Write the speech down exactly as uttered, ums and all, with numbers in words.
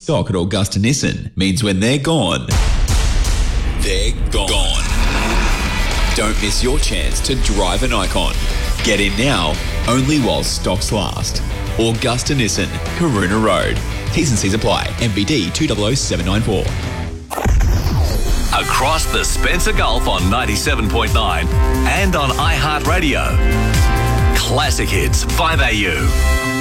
stock at Augusta Nissan means when they're gone, they're gone. Don't miss your chance to drive an icon. Get in now, only while stocks last. Augusta Nissan, Karuna Road. T's and C's apply. M V D two zero zero seven nine four. Across the Spencer Gulf on ninety-seven point nine and on iHeartRadio. Classic Hits five A U.